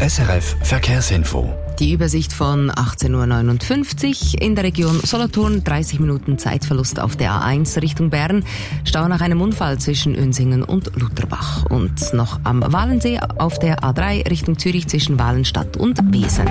SRF Verkehrsinfo. Die Übersicht von 18.59 Uhr in der Region Solothurn. 30 Minuten Zeitverlust auf der A1 Richtung Bern. Stau nach einem Unfall zwischen Unsingen und Lutherbach. Und noch am Walensee auf der A3 Richtung Zürich zwischen Walenstadt und Besen.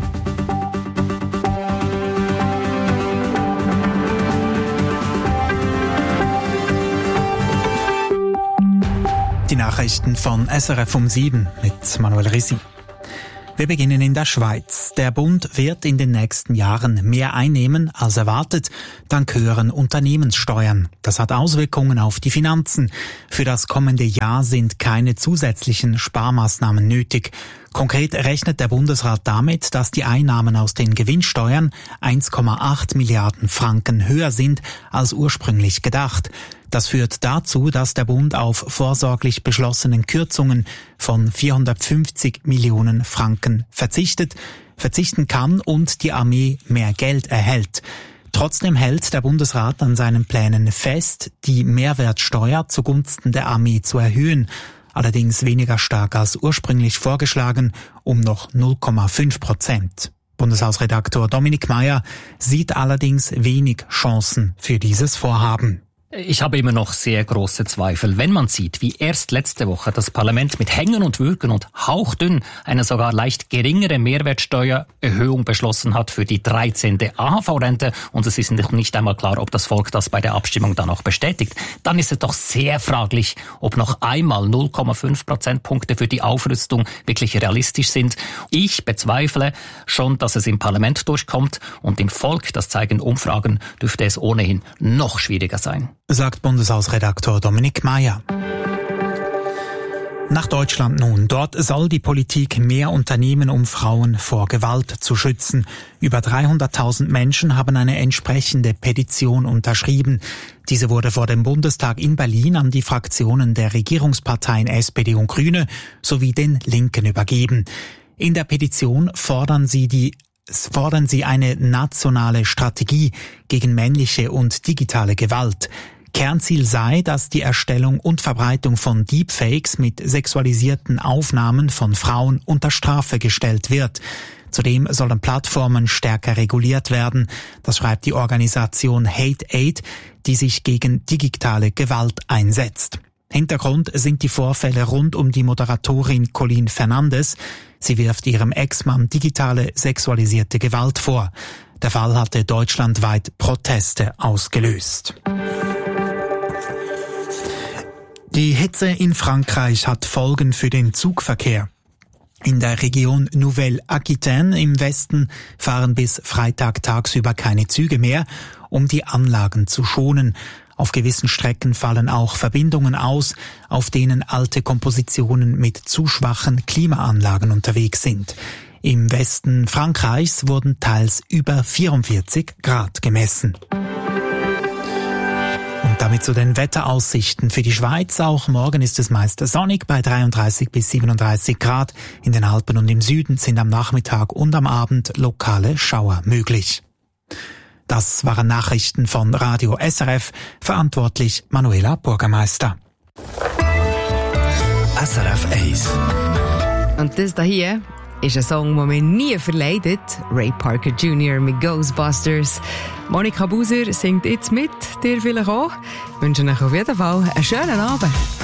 Die Nachrichten von SRF um 7 mit Manuel Risi. Wir beginnen in der Schweiz. Der Bund wird in den nächsten Jahren mehr einnehmen als erwartet, dank höheren Unternehmenssteuern. Das hat Auswirkungen auf die Finanzen. Für das kommende Jahr sind keine zusätzlichen Sparmaßnahmen nötig. Konkret rechnet der Bundesrat damit, dass die Einnahmen aus den Gewinnsteuern 1,8 Milliarden Franken höher sind als ursprünglich gedacht. Das führt dazu, dass der Bund auf vorsorglich beschlossenen Kürzungen von 450 Millionen Franken verzichten kann und die Armee mehr Geld erhält. Trotzdem hält der Bundesrat an seinen Plänen fest, die Mehrwertsteuer zugunsten der Armee zu erhöhen. Allerdings weniger stark als ursprünglich vorgeschlagen, um noch 0,5%. Bundeshausredaktor Dominik Meyer sieht allerdings wenig Chancen für dieses Vorhaben. Ich habe immer noch sehr große Zweifel, wenn man sieht, wie erst letzte Woche das Parlament mit Hängen und Würgen und hauchdünn eine sogar leicht geringere Mehrwertsteuererhöhung beschlossen hat für die 13. AHV-Rente und es ist noch nicht einmal klar, ob das Volk das bei der Abstimmung dann auch bestätigt, dann ist es doch sehr fraglich, ob noch einmal 0,5 Prozentpunkte für die Aufrüstung wirklich realistisch sind. Ich bezweifle schon, dass es im Parlament durchkommt und im Volk, das zeigen Umfragen, dürfte es ohnehin noch schwieriger sein. Sagt Bundeshausredaktor Dominik Meyer. Nach Deutschland nun. Dort soll die Politik mehr unternehmen, um Frauen vor Gewalt zu schützen. Über 300.000 Menschen haben eine entsprechende Petition unterschrieben. Diese wurde vor dem Bundestag in Berlin an die Fraktionen der Regierungsparteien SPD und Grüne sowie den Linken übergeben. In der Petition fordern sie eine nationale Strategie gegen männliche und digitale Gewalt. Kernziel sei, dass die Erstellung und Verbreitung von Deepfakes mit sexualisierten Aufnahmen von Frauen unter Strafe gestellt wird. Zudem sollen Plattformen stärker reguliert werden. Das schreibt die Organisation Hate Aid, die sich gegen digitale Gewalt einsetzt. Hintergrund sind die Vorfälle rund um die Moderatorin Colleen Fernandes. Sie wirft ihrem Ex-Mann digitale sexualisierte Gewalt vor. Der Fall hatte deutschlandweit Proteste ausgelöst. Die Hitze in Frankreich hat Folgen für den Zugverkehr. In der Region Nouvelle-Aquitaine im Westen fahren bis Freitag tagsüber keine Züge mehr, um die Anlagen zu schonen. Auf gewissen Strecken fallen auch Verbindungen aus, auf denen alte Kompositionen mit zu schwachen Klimaanlagen unterwegs sind. Im Westen Frankreichs wurden teils über 44 Grad gemessen. Und damit zu den Wetteraussichten für die Schweiz. Auch morgen ist es meist sonnig bei 33 bis 37 Grad. In den Alpen und im Süden sind am Nachmittag und am Abend lokale Schauer möglich. Das waren Nachrichten von Radio SRF, verantwortlich Manuela Bürgermeister. SRF 1. Und das hier ist ein Song, den mir nie verleidet. Ray Parker Jr. mit Ghostbusters. Monika Buser singt jetzt mit, dir vielleicht auch. Ich wünsche euch auf jeden Fall einen schönen Abend.